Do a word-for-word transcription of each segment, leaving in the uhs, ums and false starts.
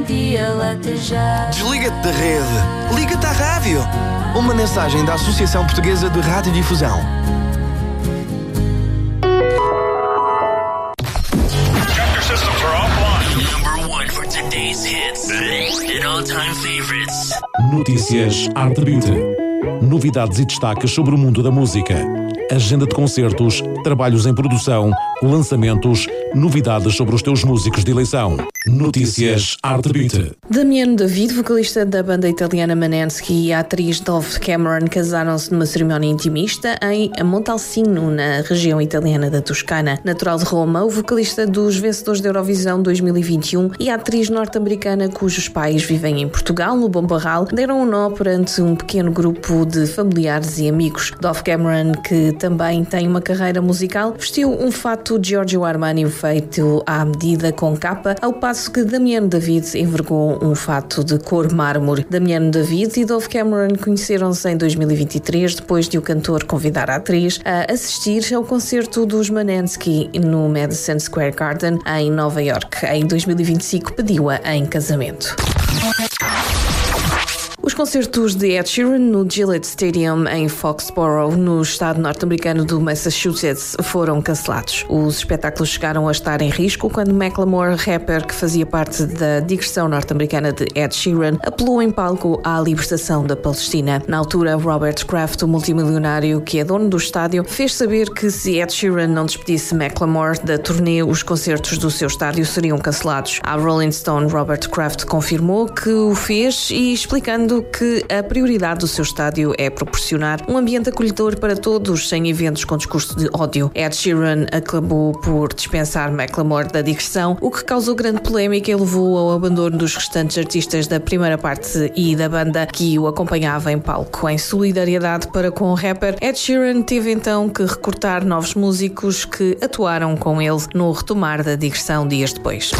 Desliga-te da rede. Liga-te à rádio. Uma mensagem da Associação Portuguesa de Radiodifusão. Notícias Arte Beauty. Novidades e destaques sobre o mundo da música. Agenda de concertos, trabalhos em produção, lançamentos, novidades sobre os teus músicos de eleição. Notícias Arte Beauty. Damiano David, vocalista da banda italiana Maneskin, e a atriz Dove Cameron casaram-se numa cerimónia intimista em Montalcino, na região italiana da Toscana. Natural de Roma, o vocalista dos vencedores da Eurovisão dois mil e vinte e um e a atriz norte-americana cujos pais vivem em Portugal, no Bom Barral, deram um nó perante um pequeno grupo de familiares e amigos. Dove Cameron, que também tem uma carreira musical, vestiu um fato Giorgio Armani feito à medida com capa, ao passo que Damiano David envergou um fato de cor mármore. Damiano David e Dove Cameron conheceram-se em dois mil e vinte e três, depois de o cantor convidar a atriz a assistir ao concerto dos Maneskin no Madison Square Garden, em Nova York. Em dois mil e vinte e cinco pediu-a em casamento. Os concertos de Ed Sheeran no Gillette Stadium em Foxborough, no estado norte-americano do Massachusetts, foram cancelados. Os espetáculos chegaram a estar em risco quando Macklemore, rapper que fazia parte da digressão norte-americana de Ed Sheeran, apelou em palco à libertação da Palestina. Na altura, Robert Kraft, o multimilionário que é dono do estádio, fez saber que se Ed Sheeran não despedisse Macklemore da turnê, os concertos do seu estádio seriam cancelados. A Rolling Stone, Robert Kraft confirmou que o fez e explicando que a prioridade do seu estádio é proporcionar um ambiente acolhedor para todos, sem eventos com discurso de ódio. Ed Sheeran acabou por dispensar Macklemore da digressão, o que causou grande polémica e levou ao abandono dos restantes artistas da primeira parte e da banda que o acompanhava em palco. Em solidariedade para com o rapper, Ed Sheeran teve então que recortar novos músicos que atuaram com ele no retomar da digressão dias depois.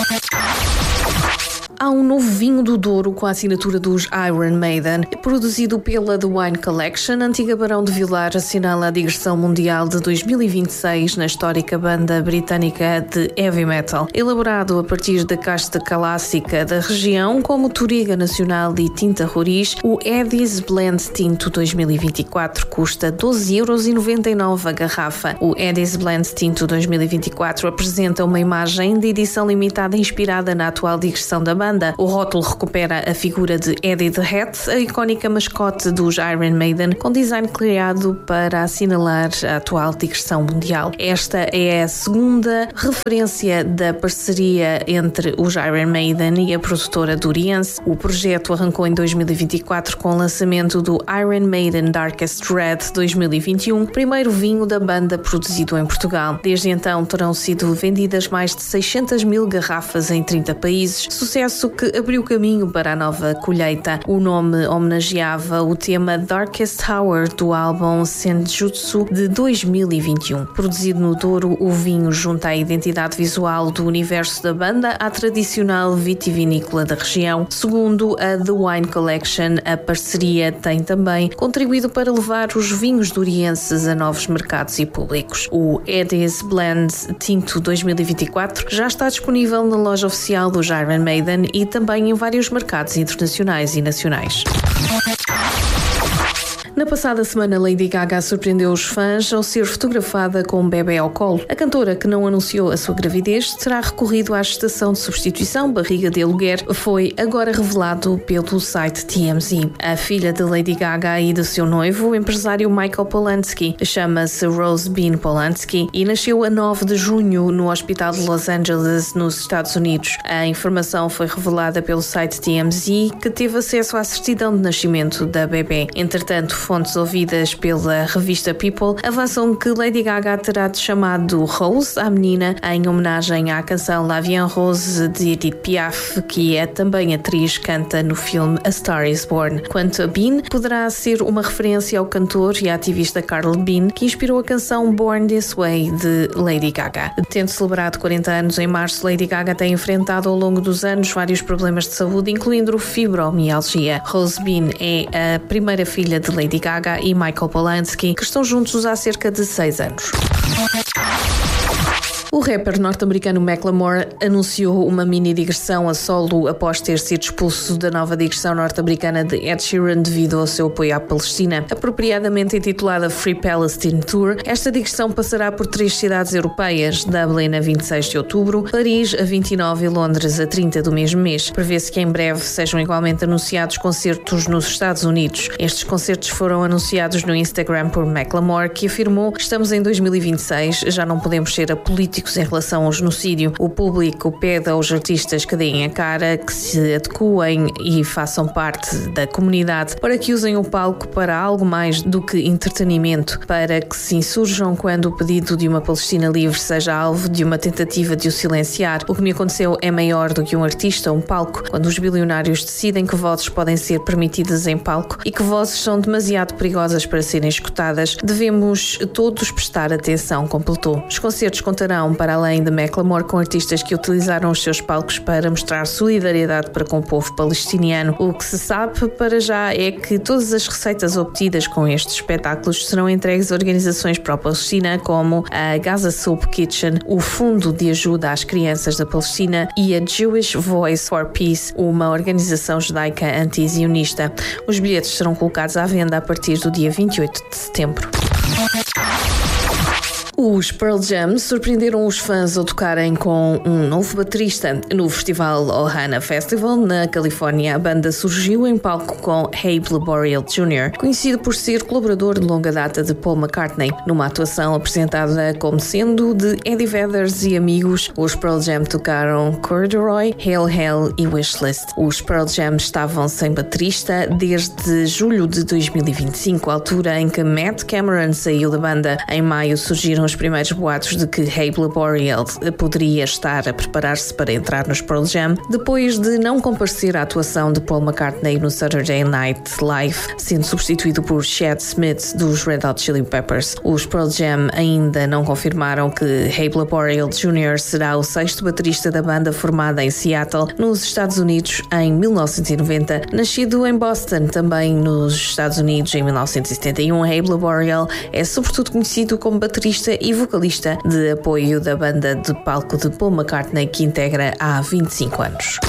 Há um novo vinho do Douro com a assinatura dos Iron Maiden, produzido pela The Wine Collection. A antiga Barão de Vilar assinala a digressão mundial de dois mil e vinte e seis na histórica banda britânica de heavy metal. Elaborado a partir da casta clássica da região, como Touriga Nacional e Tinta Roriz, o Eddie's Blend Tinto dois mil e vinte e quatro custa doze euros e noventa e nove a garrafa. O Eddie's Blend Tinto dois mil e vinte e quatro apresenta uma imagem de edição limitada inspirada na atual digressão da banda. O rótulo recupera a figura de Eddie the Hat, a icónica mascote dos Iron Maiden, com design criado para assinalar a atual digressão mundial. Esta é a segunda referência da parceria entre os Iron Maiden e a produtora duriense. O projeto arrancou em dois mil e vinte e quatro com o lançamento do Iron Maiden Darkest Red dois mil e vinte e um, primeiro vinho da banda produzido em Portugal. Desde então terão sido vendidas mais de seiscentas mil garrafas em trinta países, sucesso que abriu caminho para a nova colheita. O nome homenageava o tema Darkest Hour do álbum Senjutsu de dois mil e vinte e um. Produzido no Douro, o vinho junta a identidade visual do universo da banda à tradicional vitivinícola da região. Segundo a The Wine Collection, a parceria tem também contribuído para levar os vinhos dourienses a novos mercados e públicos. O Eddie's Blend Tinto dois mil e vinte e quatro já está disponível na loja oficial dos Iron Maiden e também em vários mercados internacionais e nacionais. Na passada semana, Lady Gaga surpreendeu os fãs ao ser fotografada com um bebê ao colo. A cantora, que não anunciou a sua gravidez, terá recorrido à gestação de substituição, barriga de aluguer, foi agora revelado pelo site T M Z. A filha de Lady Gaga e do seu noivo, o empresário Michael Polanski, chama-se Rose Bean Polanski e nasceu a nove de junho no Hospital de Los Angeles, nos Estados Unidos. A informação foi revelada pelo site T M Z, que teve acesso à certidão de nascimento da bebê. Entretanto, fontes ouvidas pela revista People avançam que Lady Gaga terá chamado Rose à menina em homenagem à canção La Vie en Rose de Edith Piaf, que é também atriz, canta no filme A Star is Born. Quanto a Bean, poderá ser uma referência ao cantor e ativista Carl Bean, que inspirou a canção Born This Way de Lady Gaga. Tendo celebrado quarenta anos em março, Lady Gaga tem enfrentado ao longo dos anos vários problemas de saúde, incluindo fibromialgia. Rose Bean é a primeira filha de Lady Gaga e Michael Polanski, que estão juntos há cerca de seis anos. O rapper norte-americano Macklemore anunciou uma mini-digressão a solo após ter sido expulso da nova digressão norte-americana de Ed Sheeran devido ao seu apoio à Palestina. Apropriadamente intitulada Free Palestine Tour, esta digressão passará por três cidades europeias: Dublin a vinte e seis de outubro, Paris a vinte e nove e Londres a trinta do mesmo mês. Prevê-se que em breve sejam igualmente anunciados concertos nos Estados Unidos. Estes concertos foram anunciados no Instagram por Macklemore, que afirmou: "Estamos em dois mil e vinte e seis, já não podemos ser apolíticos em relação ao genocídio. O público pede aos artistas que deem a cara, que se adequem e façam parte da comunidade para que usem o palco para algo mais do que entretenimento, para que se insurjam quando o pedido de uma Palestina livre seja alvo de uma tentativa de o silenciar. O que me aconteceu é maior do que um artista ou um palco. Quando os bilionários decidem que vozes podem ser permitidas em palco e que vozes são demasiado perigosas para serem escutadas, devemos todos prestar atenção", completou. Os concertos contarão, para além de Macklemore, com artistas que utilizaram os seus palcos para mostrar solidariedade para com o povo palestiniano. O que se sabe para já é que todas as receitas obtidas com estes espetáculos serão entregues a organizações pró-Palestina como a Gaza Soup Kitchen, o Fundo de Ajuda às Crianças da Palestina e a Jewish Voice for Peace, uma organização judaica anti-zionista. Os bilhetes serão colocados à venda a partir do dia vinte e oito de setembro. Os Pearl Jam surpreenderam os fãs ao tocarem com um novo baterista no festival Ohana Festival, na Califórnia. A banda surgiu em palco com Abe Laboriel Júnior, conhecido por ser colaborador de longa data de Paul McCartney. Numa atuação apresentada como sendo de Eddie Vedder e amigos, os Pearl Jam tocaram Corduroy, Hail Hell e Wishlist. Os Pearl Jam estavam sem baterista desde julho de dois mil e vinte e cinco, altura em que Matt Cameron saiu da banda. Em maio surgiram os primeiros boatos de que Abe Laboriel poderia estar a preparar-se para entrar nos Pearl Jam, depois de não comparecer à atuação de Paul McCartney no Saturday Night Live, sendo substituído por Chad Smith dos Red Hot Chili Peppers. Os Pearl Jam ainda não confirmaram que Abe Laboriel Júnior será o sexto baterista da banda, formada em Seattle, nos Estados Unidos, em mil novecentos e noventa. Nascido em Boston, também nos Estados Unidos, em mil novecentos e setenta e um, Abe Laboriel é sobretudo conhecido como baterista e vocalista de apoio da banda de palco de Paul McCartney, que integra há vinte e cinco anos.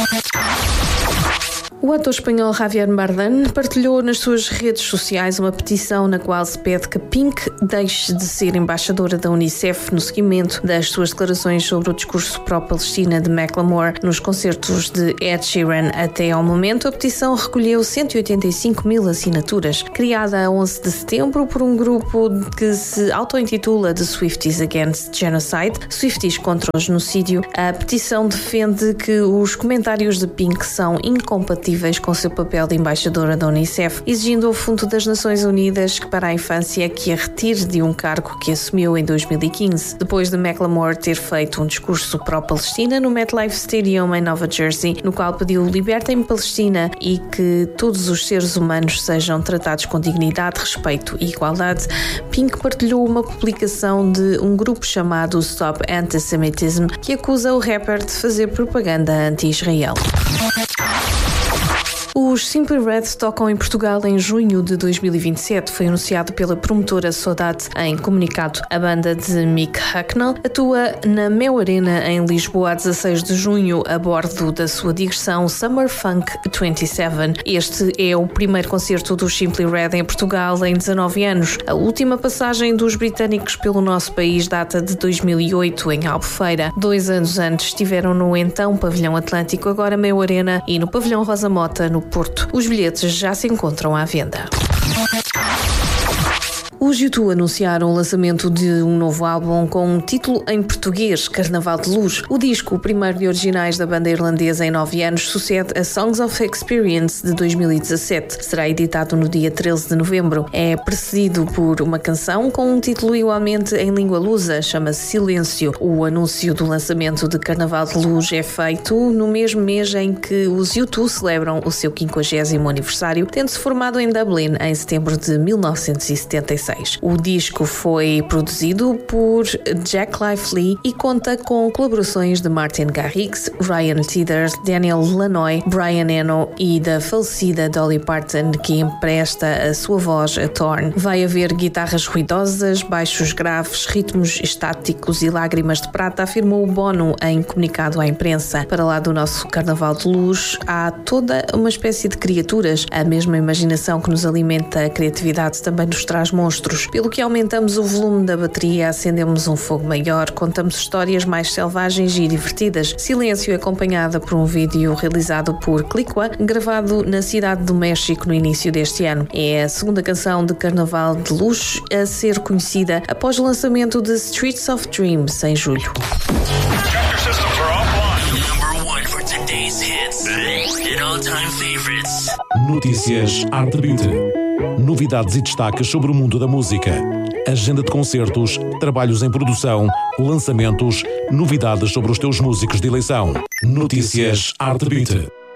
O ator espanhol Javier Bardem partilhou nas suas redes sociais uma petição na qual se pede que Pink deixe de ser embaixadora da Unicef no seguimento das suas declarações sobre o discurso pró-Palestina de Macklemore nos concertos de Ed Sheeran. Até ao momento, a petição recolheu cento e oitenta e cinco mil assinaturas. Criada a onze de setembro por um grupo que se auto-intitula The Swifties Against Genocide, Swifties contra o genocídio, a petição defende que os comentários de Pink são incompatíveis com seu papel de embaixadora da Unicef, exigindo ao Fundo das Nações Unidas que para a Infância que a retire de um cargo que assumiu em dois mil e quinze, depois de Macklemore ter feito um discurso pró-Palestina no MetLife Stadium em Nova Jersey, no qual pediu "Libertem Palestina" e que todos os seres humanos sejam tratados com dignidade, respeito e igualdade. Pink partilhou uma publicação de um grupo chamado Stop Antisemitism, que acusa o rapper de fazer propaganda anti-Israel. Os Simply Red tocam em Portugal em junho de dois mil e vinte e sete. Foi anunciado pela promotora Saudade em comunicado. A banda de Mick Hucknall atua na Mel Arena em Lisboa a dezasseis de junho a bordo da sua digressão Summer Funk vinte e sete. Este é o primeiro concerto dos Simply Red em Portugal em dezanove anos. A última passagem dos britânicos pelo nosso país data de dois mil e oito em Albufeira. Dois anos antes estiveram no então Pavilhão Atlântico, agora Mel Arena, e no Pavilhão Rosa Mota, no Porto. Os bilhetes já se encontram à venda. Os U dois anunciaram o lançamento de um novo álbum com um título em português, Carnaval de Luz. O disco, o primeiro de originais da banda irlandesa em nove anos, sucede a Songs of Experience de dois mil e dezassete. Será editado no dia treze de novembro. É precedido por uma canção com um título igualmente em língua lusa, chama-se Silêncio. O anúncio do lançamento de Carnaval de Luz é feito no mesmo mês em que os U dois celebram o seu quinquagésimo aniversário, tendo-se formado em Dublin em setembro de mil novecentos e setenta e seis. seis. O disco foi produzido por Jack Lively e conta com colaborações de Martin Garrix, Ryan Tedder, Daniel Lanois, Brian Eno e da falecida Dolly Parton, que empresta a sua voz a Thorn. Vai haver guitarras ruidosas, baixos graves, ritmos estáticos e lágrimas de prata, afirmou o Bono em comunicado à imprensa. Para lá do nosso Carnaval de Luz, há toda uma espécie de criaturas. A mesma imaginação que nos alimenta a criatividade também nos traz monstros. Pelo que aumentamos o volume da bateria, acendemos um fogo maior, contamos histórias mais selvagens e divertidas. Silêncio, acompanhada por um vídeo realizado por Clicua, gravado na cidade do México no início deste ano. É a segunda canção de Carnaval de Luz a ser conhecida após o lançamento de Streets of Dreams em julho. Notícias Arte Beauty. Novidades e destaques sobre o mundo da música. Agenda de concertos, trabalhos em produção, lançamentos, novidades sobre os teus músicos de eleição. Notícias Arte Beauty.